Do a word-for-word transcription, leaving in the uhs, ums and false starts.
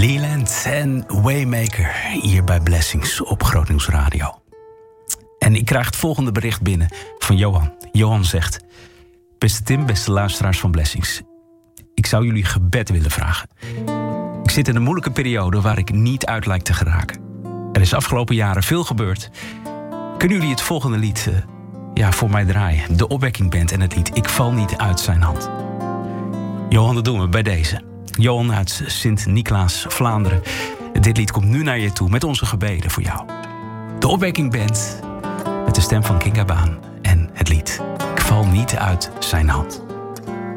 Leland en Waymaker hier bij Blessings op Groot Nieuws Radio. En ik krijg het volgende bericht binnen van Johan. Johan zegt: beste Tim, beste luisteraars van Blessings. Ik zou jullie gebed willen vragen. Ik zit in een moeilijke periode waar ik niet uit lijk te geraken. Er is afgelopen jaren veel gebeurd. Kunnen jullie het volgende lied uh, ja, voor mij draaien? De Opwekking Band en het lied Ik val niet uit zijn hand. Johan, dat doen we bij deze. Johan uit Sint-Niklaas, Vlaanderen. Dit lied komt nu naar je toe met onze gebeden voor jou. De Opwekking Band met de stem van Kinga Baan en het lied Ik val niet uit zijn hand.